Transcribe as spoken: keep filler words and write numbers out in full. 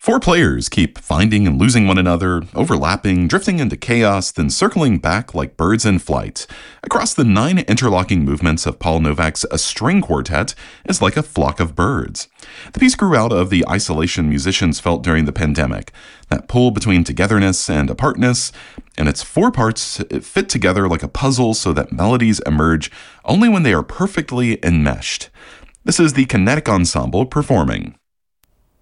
Four players keep finding and losing one another, overlapping, drifting into chaos, then circling back like birds in flight. Across the nine interlocking movements of Paul Novak's A String Quartet is like a flock of birds. The piece grew out of the isolation musicians felt during the pandemic, that pull between togetherness and apartness, and its four parts fit together like a puzzle so that melodies emerge only when they are perfectly enmeshed. This is the Kinetic Ensemble performing.